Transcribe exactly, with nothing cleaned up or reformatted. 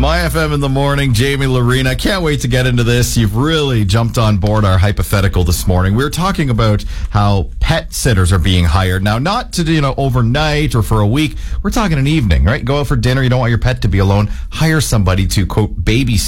My F M in the morning, Jamie Lorena. Can't wait to get into this. You've really jumped on board our hypothetical this morning. We were talking about how pet sitters are being hired. Now, not to, you know, overnight or for a week. We're talking an evening, right? Go out for dinner. You don't want your pet to be alone. Hire somebody to, quote, babysit